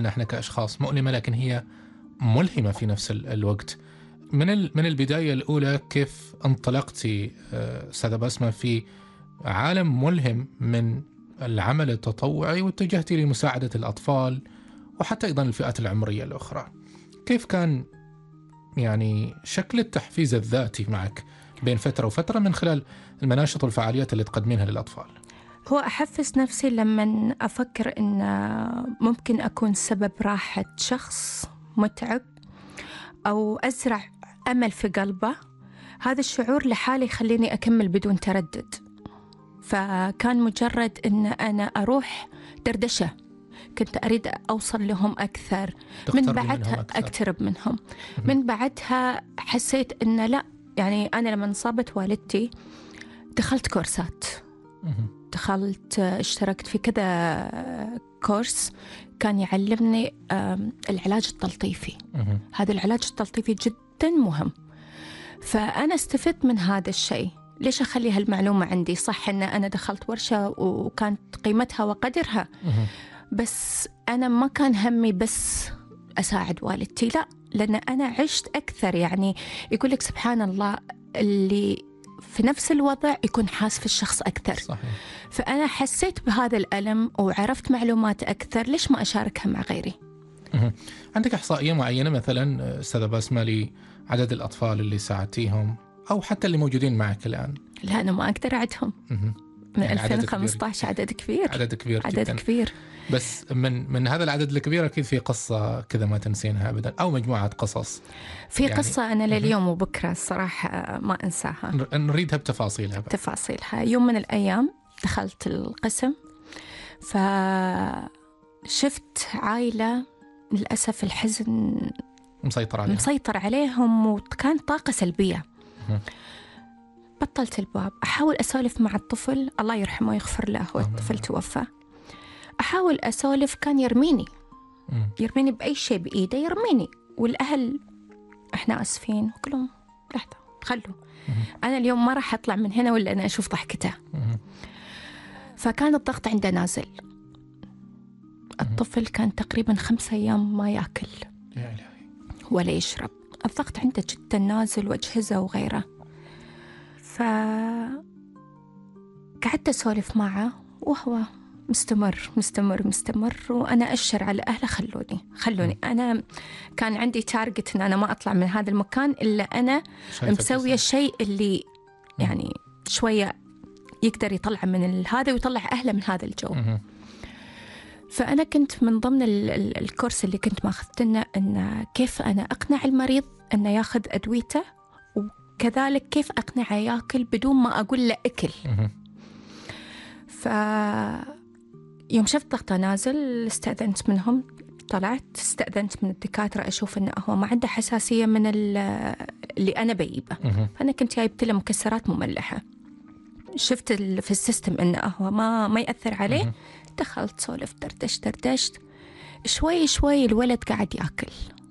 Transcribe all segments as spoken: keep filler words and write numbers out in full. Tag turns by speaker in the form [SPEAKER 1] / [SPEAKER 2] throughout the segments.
[SPEAKER 1] حياتنا احنا كأشخاص مؤلمة، لكن هي ملهمة في نفس الوقت. من من البداية الأولى كيف انطلقتي أستاذة بسمة في عالم ملهم من العمل التطوعي واتجهتي لمساعدة الأطفال وحتى أيضا الفئات العمرية الأخرى؟ كيف كان يعني شكل التحفيز الذاتي معك بين فترة وفترة من خلال المناشط والفعاليات اللي تقدمينها للأطفال؟
[SPEAKER 2] هو أحفز نفسي لما أفكر إن ممكن أكون سبب راحة شخص متعب أو أزرع أمل في قلبه. هذا الشعور لحالي يخليني أكمل بدون تردد. فكان مجرد إن أنا أروح دردشة، كنت أريد أوصل لهم أكثر، من بعدها أكثر. أقترب منهم. من بعدها حسيت إن لا، يعني أنا لما انصابت والدتي دخلت كورسات، دخلت اشتركت في كذا كورس كان يعلمني العلاج التلطيفي. هذا العلاج التلطيفي جدا مهم، فأنا استفدت من هذا الشيء. ليش أخلي هالمعلومة عندي؟ صح أن أنا دخلت ورشة وكانت قيمتها وقدرها، بس أنا ما كان همي بس أساعد والدتي، لا، لأن أنا عشت أكثر. يعني يقول لك سبحان الله، اللي في نفس الوضع يكون حاس في الشخص أكثر. صحيح. فأنا حسيت بهذا الألم وعرفت معلومات أكثر، ليش ما أشاركها مع غيري؟
[SPEAKER 1] عندك إحصائية معينة مثلا أستاذة بسمة لعدد الأطفال اللي ساعدتيهم أو حتى اللي موجودين معك الآن؟
[SPEAKER 2] لا، أنا ما أقدر أعدهم. من يعني ألفين وخمسة عشر عدد كبير،
[SPEAKER 1] عدد كبير
[SPEAKER 2] عدد
[SPEAKER 1] جدا.
[SPEAKER 2] كبير.
[SPEAKER 1] بس من من هذا العدد الكبير أكيد في قصة كذا ما تنسينها أبدا، أو مجموعة قصص.
[SPEAKER 2] في يعني قصة أنا لليوم وبكرة الصراحة ما أنساها،
[SPEAKER 1] نريدها بتفاصيلها بقى.
[SPEAKER 2] تفاصيلها. يوم من الأيام دخلت القسم، فشفت عائلة للأسف الحزن
[SPEAKER 1] مسيطر عليهم
[SPEAKER 2] مسيطر عليهم وكان طاقة سلبية. بطلت الباب، أحاول أسولف مع الطفل، الله يرحمه ويغفر له، هو الطفل توفى. أحاول أسولف، كان يرميني يرميني بأي شيء بإيده، يرميني. والأهل إحنا أسفين، وكلهم لحظة خلوا، أنا اليوم ما راح أطلع من هنا ولا أنا أشوف ضحكته. فكان الضغط عنده نازل. الطفل كان تقريبا خمسة أيام ما يأكل ولا يشرب، الضغط عنده جدا نازل وأجهزة وغيره. فقعدت أسولف معه وهو مستمر مستمر مستمر، وأنا أشر على أهله خلوني خلوني أنا كان عندي تارجت إن أنا ما أطلع من هذا المكان إلا أنا مسوية الشيء اللي يعني شوية يقدر يطلع من هذا ويطلع أهله من هذا الجو. فأنا كنت من ضمن الكورس اللي كنت ماخذتنا إن كيف أنا أقنع المريض إنه ياخذ أدويته، وكذلك كيف أقنعه ياكل بدون ما أقول له أكل. ف يوم شفت ضغطه نازل استأذنت منهم، طلعت استأذنت من الدكاترة أشوف إنه هو ما عنده حساسية من اللي أنا بجيبه. فأنا كنت جايبت له مكسرات مملحة، شفت في السيستم إنه هو ما ما يأثر عليه. دخلت سولف دردش دردشت شوي شوي، الولد قاعد يأكل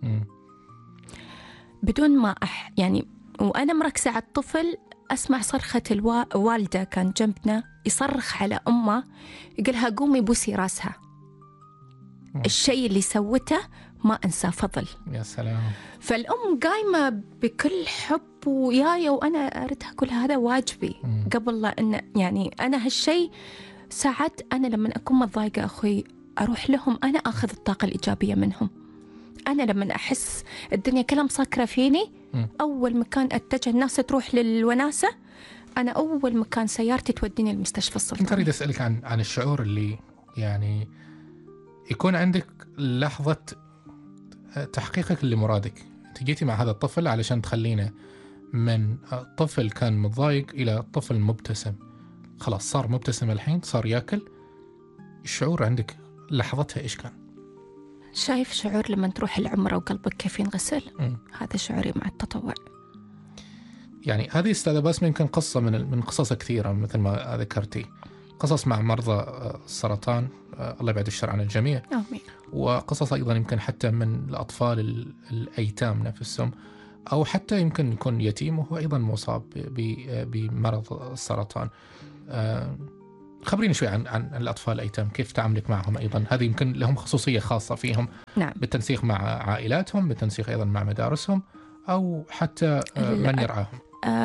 [SPEAKER 2] بدون ما أح يعني، وأنا مركزة على الطفل أسمع صرخة الوالدة، كان جنبنا يصرخ على أمه يقولها قومي بوسي راسها. الشيء اللي سوته ما أنسى، فضل.
[SPEAKER 1] يا سلام.
[SPEAKER 2] فالأم قايمة بكل حب وياي، وأنا أردها كل هذا واجبي مم. قبل لا إن يعني أنا هالشيء ساعات أنا لما أكون متضايقة أخوي أروح لهم، أنا أخذ الطاقة الإيجابية منهم. أنا لما أحس الدنيا كلها مسكرة فيني م. أول مكان أتجه، الناس تروح للوناسة، أنا أول مكان سيارتي توديني المستشفى السلطاني.
[SPEAKER 1] أنت أريد أسألك عن عن الشعور اللي يعني يكون عندك لحظة تحقيقك لمرادك. أنت جيتي مع هذا الطفل علشان تخلينه من طفل كان متضايق إلى طفل مبتسم، خلاص صار مبتسم الحين، صار يأكل. الشعور عندك لحظتها إيش كان؟
[SPEAKER 2] شايف شعور لما تروح العمرة وقلبك كيف ينغسل؟ م. هذا شعوري مع التطوع.
[SPEAKER 1] يعني هذه أستاذة بسمة يمكن قصة من من قصص كثيرة مثل ما ذكرتي، قصص مع مرضى السرطان، الله يبعد الشر عن الجميع.
[SPEAKER 2] آمين.
[SPEAKER 1] وقصص أيضا يمكن حتى من الأطفال الأيتام نفسهم، أو حتى يمكن يكون يتيم وهو أيضا مصاب بمرض السرطان. خبريني شوي عن عن الأطفال الأيتام، كيف تعاملك معهم أيضا؟ هذه يمكن لهم خصوصية خاصة فيهم.
[SPEAKER 2] نعم.
[SPEAKER 1] بالتنسيق مع عائلاتهم، بالتنسيق أيضا مع مدارسهم، أو حتى من يرعاهم.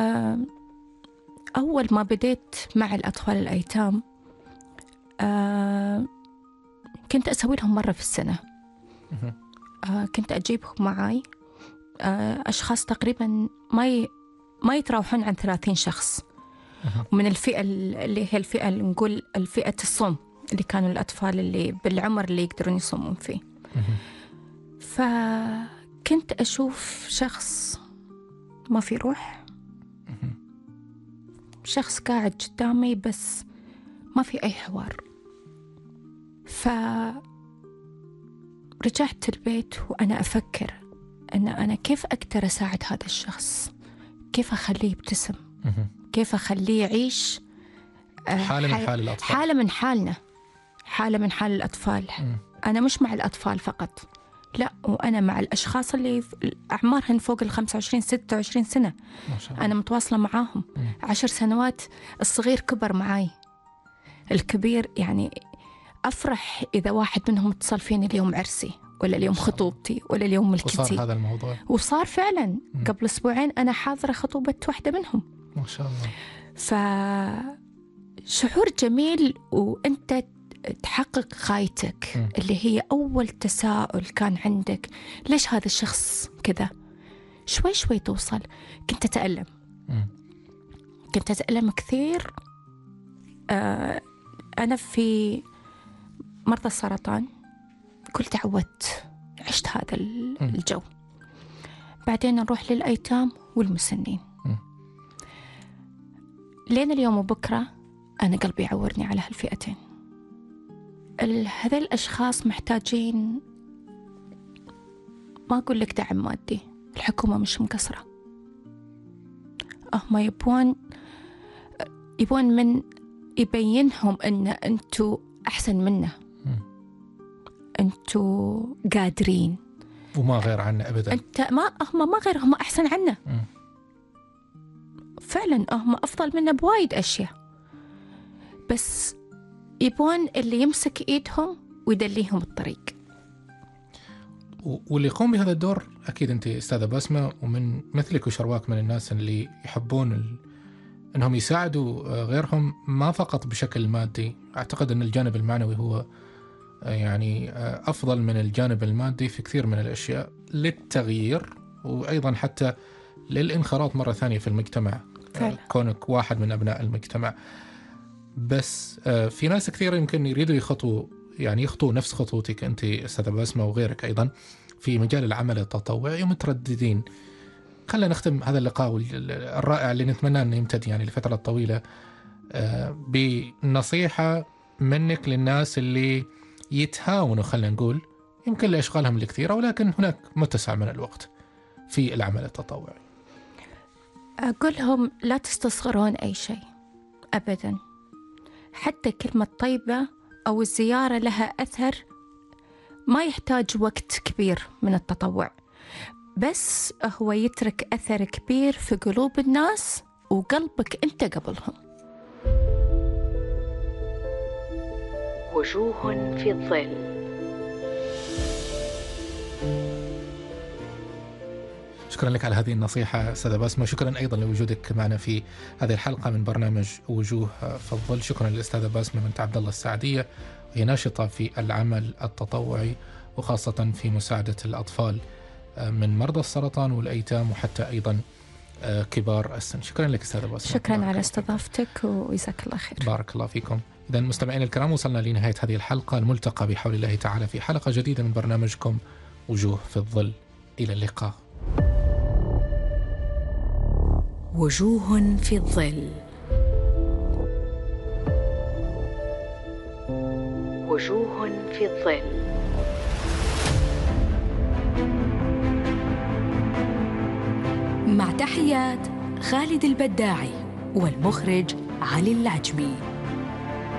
[SPEAKER 2] أول ما بديت مع الأطفال الأيتام كنت أسوي لهم مرة في السنة. كنت أجيبهم معاي أشخاص تقريبا ما ي... ما يتراوحون عن ثلاثين شخص من الفئة اللي هي الفئة اللي نقول الفئة الصم، اللي كانوا الأطفال اللي بالعمر اللي يقدرون يصومون فيه. فكنت أشوف شخص ما في روح، شخص قاعد قدامي بس ما في أي حوار. فرجعت البيت وأنا أفكر أن أنا كيف أقدر أساعد هذا الشخص، كيف أخليه يبتسم، كيف أخليه يعيش
[SPEAKER 1] حالة من حال الأطفال،
[SPEAKER 2] حالة من حالنا، حالة من حال الأطفال. أنا مش مع الأطفال فقط، لا، وأنا مع الأشخاص اللي أعمارهن فوق الخمسة وعشرين ستة وعشرين سنة.
[SPEAKER 1] ما شاء الله.
[SPEAKER 2] أنا متواصلة معاهم عشر سنوات. الصغير كبر معاي، الكبير يعني أفرح إذا واحد منهم اتصل فيني اليوم عرسي، ولا اليوم خطوبتي، ولا اليوم ملكتي.
[SPEAKER 1] وصار هذا الموضوع،
[SPEAKER 2] وصار فعلا. مم. قبل أسبوعين أنا حاضرة خطوبة واحدة منهم.
[SPEAKER 1] ما شاء الله.
[SPEAKER 2] فشعور جميل وأنت تحقق غايتك. مم. اللي هي أول تساؤل كان عندك، ليش هذا الشخص كذا؟ شوي شوي توصل. كنت أتألم. مم. كنت أتألم كثير. آه أنا في مرضى السرطان كل تعودت، عشت هذا الجو. بعدين نروح للأيتام والمسنين. م. لين اليوم وبكرة أنا قلبي يعورني على هالفئتين. هذا الأشخاص محتاجين، ما أقول لك دعم مادي، الحكومة مش مقصرة. هم يبون يبون من يبينهم أن أنتوا أحسن منه، أنتوا قادرين
[SPEAKER 1] وما غير عنا أبدا.
[SPEAKER 2] أنت ما هم ما غير، هم أحسن عنا. م. فعلا هم أفضل منا بوايد أشياء، بس يبون اللي يمسك إيدهم ويدليهم الطريق.
[SPEAKER 1] واللي يقوم بهذا الدور أكيد أنت أستاذة بسمة، ومن مثلك وشرواك من الناس اللي يحبون ال... أنهم يساعدوا غيرهم، ما فقط بشكل مادي. أعتقد أن الجانب المعنوي هو يعني أفضل من الجانب المادي في كثير من الأشياء، للتغيير وأيضا حتى للإنخراط مرة ثانية في المجتمع. فعلا. كونك واحد من أبناء المجتمع. بس في ناس كثير يمكن يريدوا يخطوا يعني يخطوا نفس خطوتك أنت أستاذة بسمة وغيرك أيضا في مجال العمل التطوعي ومترددين. خلينا نختم هذا اللقاء الرائع اللي نتمنى أن يمتد يعني لفترة طويلة بنصيحة منك للناس اللي يتهاونوا، خلينا نقول يمكن لأشغالهم الكثيرة، ولكن هناك متسع من الوقت في العمل التطوعي.
[SPEAKER 2] أقول لهم لا تستصغرون أي شيء أبدا. حتى كلمة طيبة أو الزيارة لها أثر، ما يحتاج وقت كبير من التطوع، بس هو يترك أثر كبير في قلوب الناس وقلبك أنت قبلهم.
[SPEAKER 3] وجوه في الظل.
[SPEAKER 1] شكرا لك على هذه النصيحة أستاذة بسمة، شكرا أيضا لوجودك معنا في هذه الحلقة من برنامج وجوه في الظل. شكرا للأستاذة بسمة بنت عبد الله السعدية، وهي ناشطة في العمل التطوعي وخاصة في مساعدة الأطفال من مرضى السرطان والأيتام وحتى أيضا كبار السن. شكرا لك أستاذة بسمة.
[SPEAKER 2] شكرا على استضافتك وجزاك الله خير.
[SPEAKER 1] بارك الله فيكم. إذا مستمعين الكرام، وصلنا لنهاية هذه الحلقة. الملتقى بحول الله تعالى في حلقة جديدة من برنامجكم وجوه في الظل. إلى اللقاء.
[SPEAKER 3] وجوه في الظل. وجوه في الظل. مع تحيات خالد البداعي والمخرج علي العجمي.